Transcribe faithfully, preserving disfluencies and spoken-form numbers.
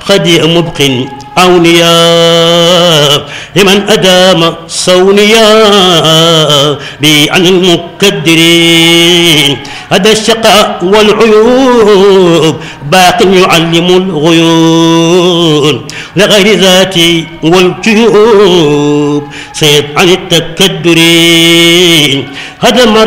قد مبق أولياء لمن أدام صونيا بي عن المكدرين. هذا الشقاء والعيوب باق يعلم الغيوب لغير ذاتي والجيوب صيد عن التكدرين. هذا